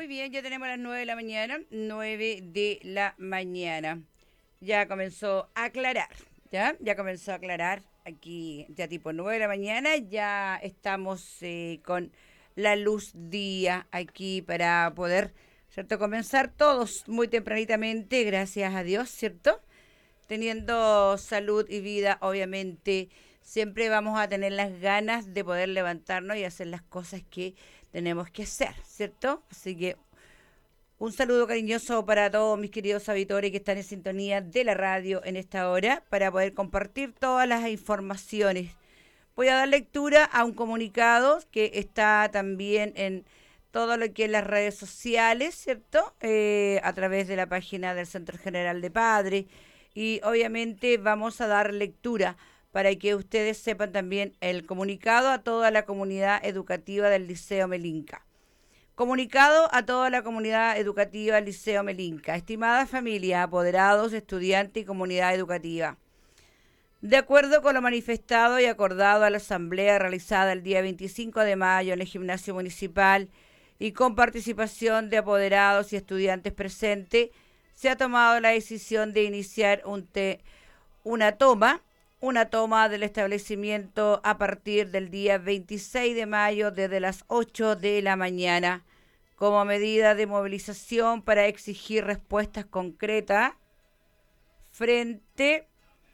Muy bien, ya tenemos las 9 de la mañana, 9 de la mañana. Ya comenzó a aclarar, ¿ya? Ya comenzó a aclarar aquí, ya tipo 9 de la mañana, ya estamos con la luz día aquí para poder, ¿cierto? Comenzar todos muy tempranitamente, gracias a Dios, ¿cierto? Teniendo salud y vida, obviamente, siempre vamos a tener las ganas de poder levantarnos y hacer las cosas que tenemos que hacer, ¿cierto? Así que un saludo cariñoso para todos mis queridos auditores que están en sintonía de la radio en esta hora para poder compartir todas las informaciones. Voy a dar lectura a un comunicado que está también en todo lo que es las redes sociales, ¿cierto? A través de la página del Centro General de Padres. Y obviamente vamos a dar lectura para que ustedes sepan también el comunicado a toda la comunidad educativa del Liceo Melinca. Comunicado a toda la comunidad educativa del Liceo Melinca. Estimada familia, apoderados, estudiantes y comunidad educativa. De acuerdo con lo manifestado y acordado a la asamblea realizada el día 25 de mayo en el gimnasio municipal y con participación de apoderados y estudiantes presentes, se ha tomado la decisión de iniciar una toma del establecimiento a partir del día 26 de mayo desde las 8 de la mañana como medida de movilización para exigir respuestas concretas frente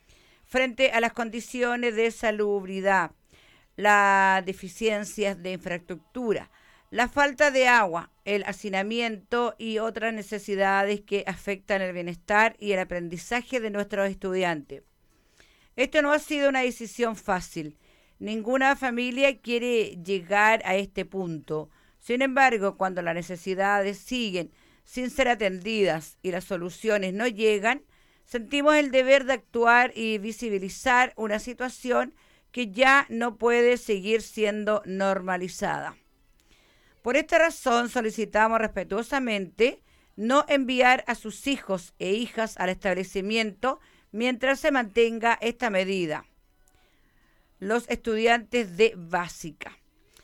a las condiciones de salubridad, las deficiencias de infraestructura, la falta de agua, el hacinamiento y otras necesidades que afectan el bienestar y el aprendizaje de nuestros estudiantes. Esto no ha sido una decisión fácil. Ninguna familia quiere llegar a este punto. Sin embargo, cuando las necesidades siguen sin ser atendidas y las soluciones no llegan, sentimos el deber de actuar y visibilizar una situación que ya no puede seguir siendo normalizada. Por esta razón solicitamos respetuosamente no enviar a sus hijos e hijas al establecimiento mientras se mantenga esta medida. Los estudiantes de básica.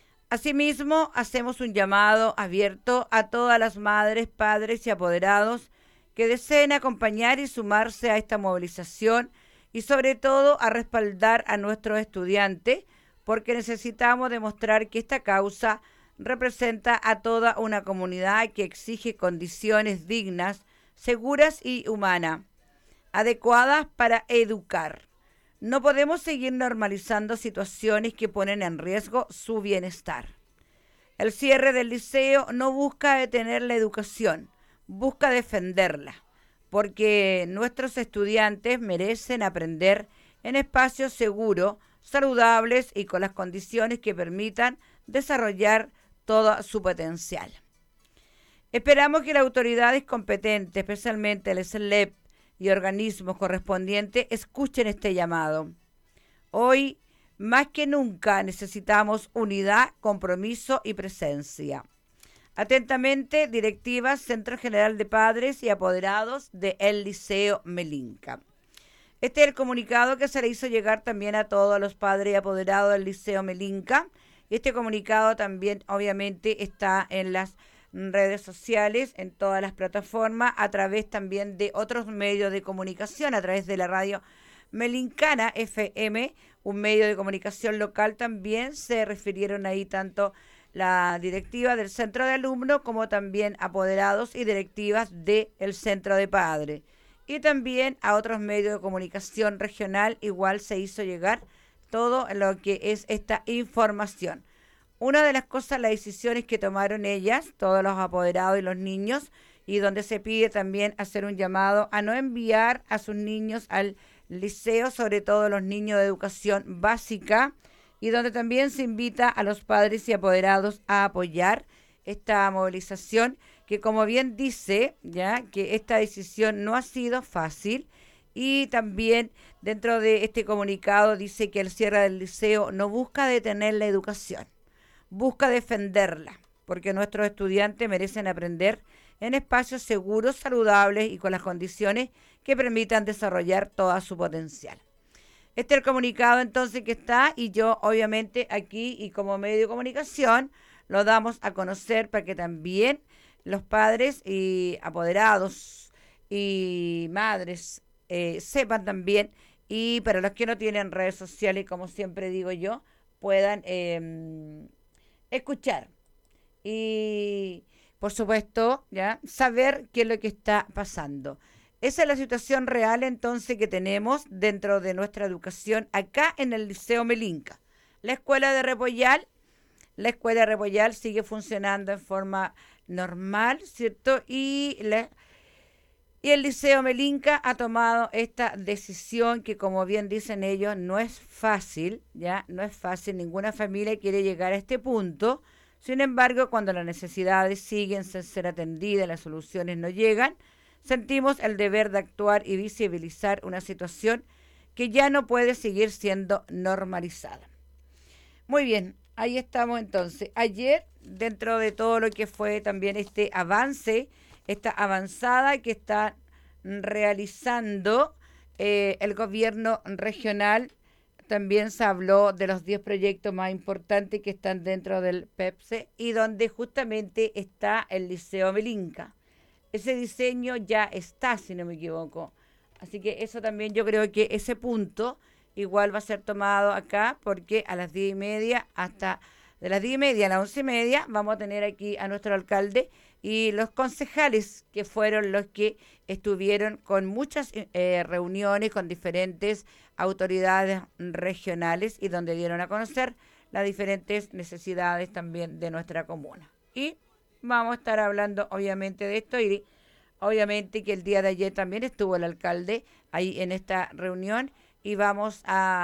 Asimismo, hacemos un llamado abierto a todas las madres, padres y apoderados que deseen acompañar y sumarse a esta movilización y sobre todo a respaldar a nuestros estudiantes porque necesitamos demostrar que esta causa representa a toda una comunidad que exige condiciones dignas, seguras y humanas, adecuadas para educar. No podemos seguir normalizando situaciones que ponen en riesgo su bienestar. El cierre del liceo no busca detener la educación, busca defenderla, porque nuestros estudiantes merecen aprender en espacios seguros, saludables y con las condiciones que permitan desarrollar todo su potencial. Esperamos que las autoridades competentes, especialmente el SLEP y organismos correspondientes, escuchen este llamado. Hoy, más que nunca, necesitamos unidad, compromiso y presencia. Atentamente, directivas, Centro General de Padres y Apoderados de el Liceo Melinca. Este es el comunicado que se le hizo llegar también a todos los padres y apoderados del Liceo Melinca. Este comunicado también, obviamente, está en las redes sociales, en todas las plataformas, a través también de otros medios de comunicación, a través de la radio Melincana FM, un medio de comunicación local. También se refirieron ahí tanto la directiva del centro de alumnos como también apoderados y directivas del centro de padres. Y también a otros medios de comunicación regional igual se hizo llegar todo lo que es esta información. Una de las cosas, las decisiones que tomaron ellas, todos los apoderados y los niños, y donde se pide también hacer un llamado a no enviar a sus niños al liceo, sobre todo los niños de educación básica, y donde también se invita a los padres y apoderados a apoyar esta movilización, que como bien dice, ya que esta decisión no ha sido fácil, y también dentro de este comunicado dice que el cierre del liceo no busca detener la educación, busca defenderla, porque nuestros estudiantes merecen aprender en espacios seguros, saludables y con las condiciones que permitan desarrollar todo su potencial. Este es el comunicado entonces que está, y yo obviamente aquí y como medio de comunicación lo damos a conocer para que también los padres y apoderados y madres sepan también, y para los que no tienen redes sociales, como siempre digo yo, puedan escuchar y, por supuesto, ya saber qué es lo que está pasando. Esa es la situación real entonces que tenemos dentro de nuestra educación acá en el Liceo Melinca. La escuela de Repollal, la escuela de Repollal sigue funcionando en forma normal, ¿cierto? Y el Liceo Melinca ha tomado esta decisión que, como bien dicen ellos, no es fácil, ¿ya? No es fácil, ninguna familia quiere llegar a este punto. Sin embargo, cuando las necesidades siguen sin ser atendidas, las soluciones no llegan, sentimos el deber de actuar y visibilizar una situación que ya no puede seguir siendo normalizada. Muy bien, ahí estamos entonces. Ayer, dentro de todo lo que fue también este avance, esta avanzada que está realizando el gobierno regional, también se habló de los 10 proyectos más importantes que están dentro del PEPSE y donde justamente está el Liceo Melinca. Ese diseño ya está, si no me equivoco. Así que eso también yo creo que ese punto igual va a ser tomado acá porque a las 10:30 hasta de las 10:30 a las 11:30 vamos a tener aquí a nuestro alcalde y los concejales que fueron los que estuvieron con muchas reuniones con diferentes autoridades regionales y donde dieron a conocer las diferentes necesidades también de nuestra comuna. Y vamos a estar hablando obviamente de esto y obviamente que el día de ayer también estuvo el alcalde ahí en esta reunión y vamos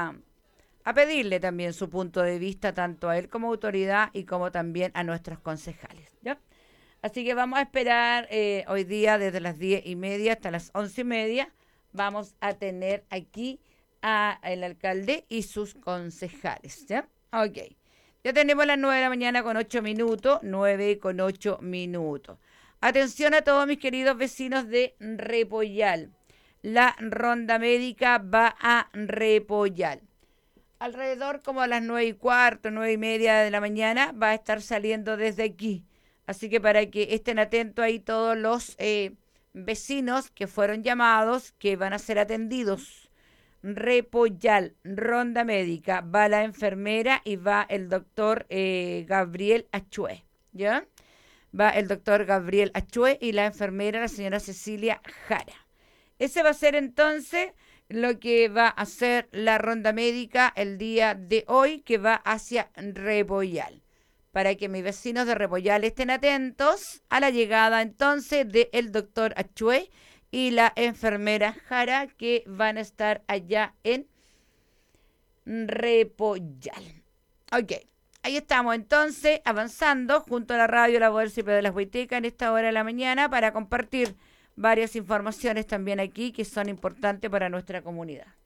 a pedirle también su punto de vista tanto a él como autoridad y como también a nuestros concejales, ¿ya? Así que vamos a esperar hoy día desde las 10:30 hasta las 11:30. Vamos a tener aquí al alcalde y sus concejales, ¿ya? Ok. Ya tenemos las 9 de la mañana con 8 minutos, 9 con 8 minutos. Atención a todos mis queridos vecinos de Repollal. La ronda médica va a Repollal. Alrededor como a las 9:15, 9:30 de la mañana va a estar saliendo desde aquí. Así que para que estén atentos ahí todos los vecinos que fueron llamados, que van a ser atendidos. Repollal, ronda médica, va la enfermera y va el doctor Gabriel Achue, ¿ya? Va el doctor Gabriel Achue y la enfermera, la señora Cecilia Jara. Ese va a ser entonces lo que va a hacer la ronda médica el día de hoy, que va hacia Repollal. Para que mis vecinos de Repollal estén atentos a la llegada entonces del doctor Achue y la enfermera Jara, que van a estar allá en Repollal. Ok, ahí estamos entonces avanzando junto a la radio La Voz de las Huaytecas en esta hora de la mañana para compartir varias informaciones también aquí que son importantes para nuestra comunidad.